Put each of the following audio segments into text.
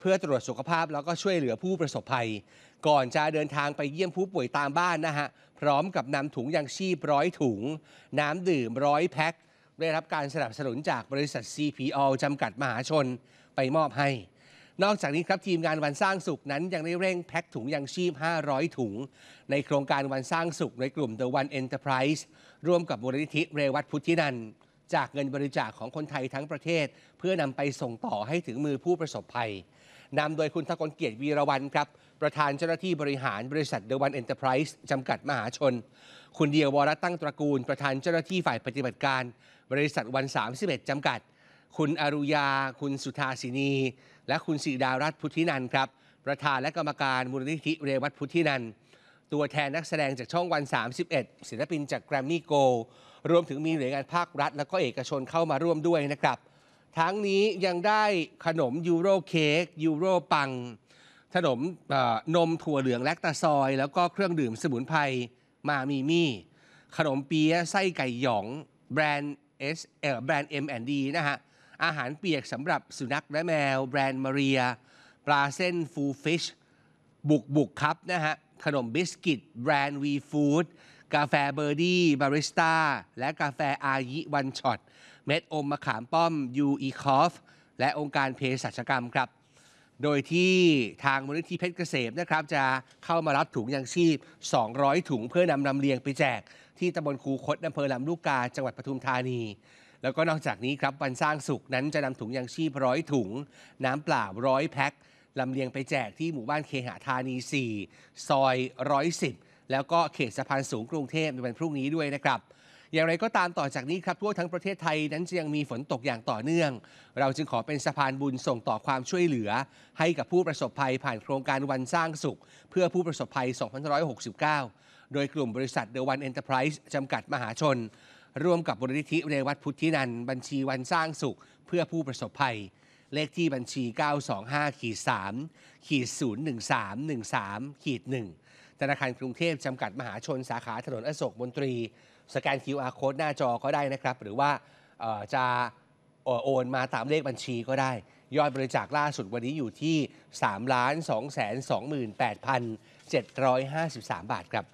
เพื่อตรวจสุขภาพแล้วก็ช่วยเหลือผู้ประสบภัยก่อนจะเดินทางไปเยี่ยมผู้ป่วยตามบ้านนะฮะพร้อมกับนำถุงยางชีพ100 ถุงน้ำดื่ม100 แพ็คได้รับการสนับสนุนจากบริษัท CPO จำกัดมหาชนไปมอบให้นอกจากนี้ครับทีมงานวันสร้างสุขนั้นยังได้เร่งแพ็คถุงยางชีพ500 ถุงในโครงการวันสร้างสุขในกลุ่ม The One Enterprise ร่วมกับมูลนิธิเรวัตพุทธินันท์จากเงินบริจาคของคนไทยทั้งประเทศเพื่อนำไปส่งต่อให้ถึงมือผู้ประสบภัยนำโดยคุณทกลเกียรติวีรวรรณครับประธานเจ้าหน้าที่บริหารบริษัท The One Enterprise จำกัดมหาชนคุณเดียววรตั้งตระกูลประธานเจ้าหน้าที่ฝ่ายปฏิบัติการบริษัทวัน31จำกัดคุณอรุยาคุณสุธาสินีและคุณศิดารัตน์พุทธินันท์ครับประธานและกรรมการมูลนิธิเรวัตพุทธินันท์ตัวแทนนักแสดงจากช่องวัน31ศิลปินจากแกรมมี่โกลด์รวมถึงมีหน่วยงานภาครัฐและก็เอกชนเข้ามาร่วมด้วยนะครับทั้งนี้ยังได้ขนมยูโรเค้กยูโรปังขนมนมถั่วเหลืองแลคตาซอยแล้วก็เครื่องดื่มสมุนไพรมามีมี่ขนมเปี๊ยะไส้ไก่หยองแบรนด์แบรนด์ M&D นะฮะอาหารเปียกสำหรับสุนัขและแมวแบรนด์มาเรียปลาเส้นฟูฟิชบุกครับนะฮะขนมบิสกิตแบรนด์วีฟู้ดกาแฟเบอร์ดี้บาริสต้าและกาแฟอายิวันช็อตเม็ดอมมะขามป้อมยูอีคอฟและองค์การเภสัชกรรมครับโดยที่ทางมูลนิธิเพชรเกษมนะครับจะเข้ามารับถุงยางชีพ200 ถุงเพื่อนำลำเลียงไปแจกที่ตำบลคูคตอำเภอลำลูกกาจังหวัดปทุมธานีแล้วก็นอกจากนี้ครับวันสร้างสุขนั้นจะนำถุงยางชีพ100 ถุงน้ำเปล่า100 แพ็คลำเลียงไปแจกที่หมู่บ้านเคหะธานี4ซอย110แล้วก็เขตสะพานสูงกรุงเทพในวันพรุ่งนี้ด้วยนะครับอย่างไรก็ตามต่อจากนี้ครับทั่วทั้งประเทศไทยนั้นจะยังมีฝนตกอย่างต่อเนื่องเราจึงขอเป็นสะพานบุญส่งต่อความช่วยเหลือให้กับผู้ประสบภัยผ่านโครงการวันสร้างสุขเพื่อผู้ประสบภัย2569โดยกลุ่มบริษัท The One Enterprise จำกัดมหาชนร่วมกับมูลนิธิเรวัตพุทธินันท์บัญชีวันสร้างสุขเพื่อผู้ประสบภัยเลขที่บัญชี 925-3-01313-1ธนาคารกรุงเทพจำกัดมหาชนสาขาถนนอโศกมนตรีสแกน QR Code หน้าจอก็ได้นะครับหรือว่าจะโอนมาตามเลขบัญชีก็ได้ยอดบริจาคล่าสุดวันนี้อยู่ที่ 3,228,753 บาทครับ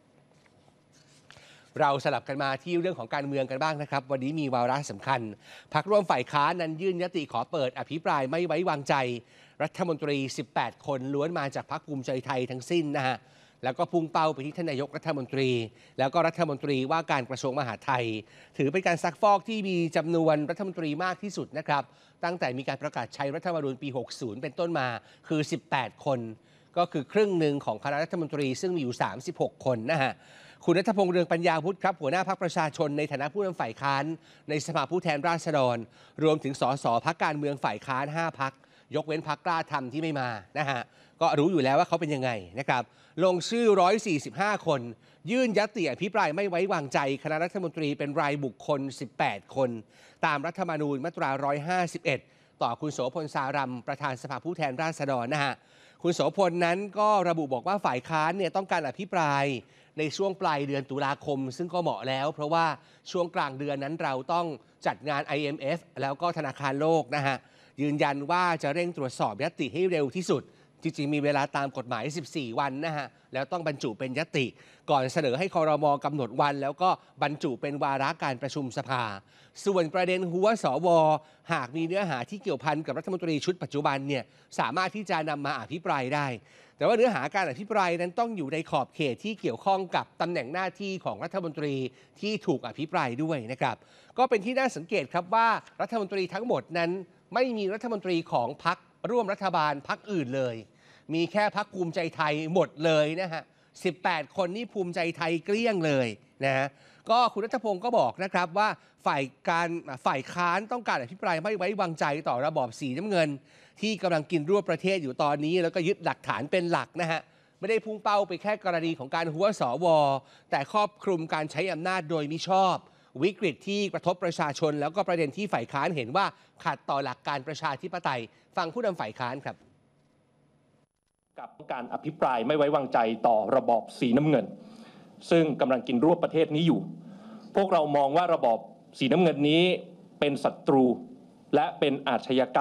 เราสลับกันมาที่เรื่องของการเมืองกันบ้างนะครับวันนี้มีวาระสำคัญพรรคร่วมฝ่ายค้านนั้นยื่นยติขอเปิดอภิปรายไม่ไว้วางใจรัฐมนตรี18 คนล้วนมาจากพรรคภูมิใจไทยทั้งสิ้นนะฮะแล้วก็พุ่งเป้าไปที่ท่านนายกรัฐมนตรีแล้วก็รัฐมนตรีว่าการกระทรวงมหาดไทยถือเป็นการซักฟอกที่มีจำนวนรัฐมนตรีมากที่สุดนะครับตั้งแต่มีการประกาศใช้รัฐธรรมนูญปี 60 เป็นต้นมาคือ18 คนก็คือครึ่งหนึ่งของคณะรัฐมนตรีซึ่งมีอยู่36 คนนะฮะคุณณัฐพงษ์เรืองปัญญาวุฒิครับหัวหน้าพรรคประชาชนในฐานะผู้นำฝ่ายค้านในสภาผู้แทนราษฎรรวมถึงสสพรรคการเมืองฝ่ายค้าน5 พรรคยกเว้นพรรคกล้าทำที่ไม่มานะฮะก็รู้อยู่แล้วว่าเขาเป็นยังไงนะครับลงชื่อ145 คนยื่นญัตติอภิปรายไม่ไว้วางใจคณะรัฐมนตรีเป็นรายบุคคล18 คนตามรัฐธรรมนูญมาตรา151ต่อคุณโสพลสารัมประธานสภาผู้แทนราษฎรนะฮะคุณโสพลนั้นก็ระบุบอกว่าฝ่ายค้านเนี่ยต้องการอภิปรายในช่วงปลายเดือนตุลาคมซึ่งก็เหมาะแล้วเพราะว่าช่วงกลางเดือนนั้นเราต้องจัดงาน IMF แล้วก็ธนาคารโลกนะฮะยืนยันว่าจะเร่งตรวจสอบญัตติให้เร็วที่สุดจริงๆมีเวลาตามกฎหมาย14 วันนะฮะแล้วต้องบรรจุเป็นญัตติก่อนเสนอให้ครม.กำหนดวันแล้วก็บรรจุเป็นวาระการประชุมสภาส่วนประเด็นหัวสวหากมีเนื้อหาที่เกี่ยวพันกับรัฐมนตรีชุดปัจจุบันเนี่ยสามารถที่จะนำมาอภิปรายได้แต่ว่าเนื้อหาการอภิปรายนั้นต้องอยู่ในขอบเขตที่เกี่ยวข้องกับตำแหน่งหน้าที่ของรัฐมนตรีที่ถูกอภิปรายด้วยนะครับก็เป็นที่น่าสังเกตครับว่ารัฐมนตรีทั้งหมดนั้นไม่มีรัฐมนตรีของพรรคร่วมรัฐบาลพรรคอื่นเลยมีแค่พรรคภูมิใจไทยหมดเลยนะฮะ18 คนนี่ภูมิใจไทยเกลี้ยงเลยนะฮะก็คุณรัฐพงศ์ก็บอกนะครับว่าฝ่ายค้านต้องการอภิปรายไม่ไว้วางใจต่อระบอบสีน้ำเงินที่กำลังกินรวบประเทศอยู่ตอนนี้แล้วก็ยึดหลักฐานเป็นหลักนะฮะไม่ได้พุ่งเป้าไปแค่กรณีของการหัวสวแต่ครอบคลุมการใช้อำนาจโดยมิชอบวิกฤตที่กระทบประชาชนแล้วก็ประเด็นที่ฝ่ายค้านเห็นว่าขัดต่อหลักการประชาธิปไตยฟังผู้นำฝ่ายค้านครับกับการอภิปรายไม่ไว้วางใจต่อระบอบสีน้ำเงินซึ่งกำลังกินรวบประเทศนี้อยู่พวกเรามองว่าระบอบสีน้ำเงินนี้เป็นศัตรูและเป็นอาชญากรรม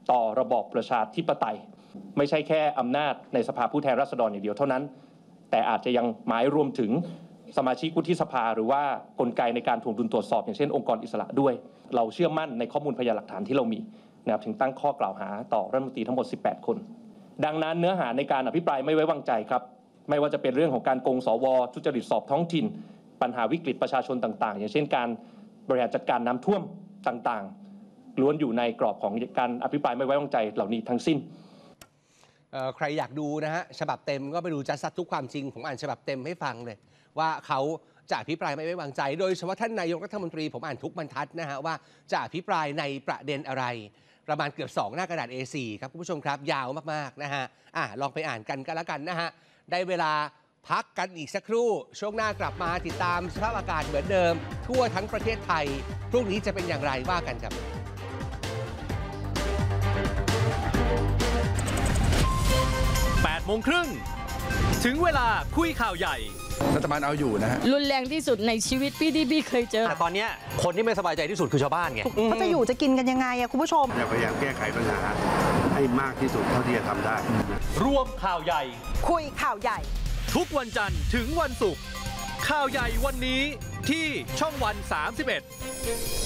ต่อระบอบประชาธิปไตยไม่ใช่แค่อำนาจในสภาผู้แทนราษฎรอย่างเดียวเท่านั้นแต่อาจจะยังหมายรวมถึงสมาชิกวุฒิสภาหรือว่ากลไกในการถ่วงดุลตรวจสอบอย่างเช่นองค์กรอิสระด้วยเราเชื่อมั่นในข้อมูลพยานหลักฐานที่เรามีนะครับถึงตั้งข้อกล่าวหาต่อรัฐมนตรีทั้งหมด18คนดังนั้นเนื้อหาในการอภิปรายไม่ไว้วางใจครับไม่ว่าจะเป็นเรื่องของการโกงสวทุจริตสอบท้องถิ่นปัญหาวิกฤตประชาชนต่างๆอย่างเช่นการบริหารจัดการน้ำท่วมต่างๆล้วนอยู่ในกรอบของการอภิปรายไม่ไว้วางใจเหล่านี้ทั้งสิ้นใครอยากดูนะฮะฉบับเต็มก็ไปดูจัดซัดทุกความจริงผมอ่านฉบับเต็มให้ฟังเลยว่าเขาจะอภิปรายไม่ไว้วางใจโดยเฉพาะท่านนายกรัฐมนตรีผมอ่านทุกบรรทัดนะฮะว่าจะอภิปรายในประเด็นอะไรประมาณเกือบ2หน้ากระดาษ A4 ครับคุณผู้ชมครับยาวมากๆนะฮะลองไปอ่านกันก็แล้วกันนะฮะได้เวลาพักกันอีกสักครู่ช่วงหน้ากลับมาติดตามสภาพอากาศเหมือนเดิมทั่วทั้งประเทศไทยพรุ่งนี้จะเป็นอย่างไรว่ากันครับ 8:30 น.ถึงเวลาคุยข่าวใหญ่รัฐบาลเอาอยู่นะฮะรุนแรงที่สุดในชีวิตพี่ที่พี่เคยเจอแต่ตอนนี้คนที่ไม่สบายใจที่สุดคือชาวบ้านไงเขาจะอยู่จะกินกันยังไงอะคุณผู้ชมพยายามแก้ไขปัญหาให้มากที่สุดเท่าที่จะทำได้รวมข่าวใหญ่คุยข่าวใหญ่ทุกวันจันทร์ถึงวันศุกร์ข่าวใหญ่วันนี้ที่ช่องวัน 31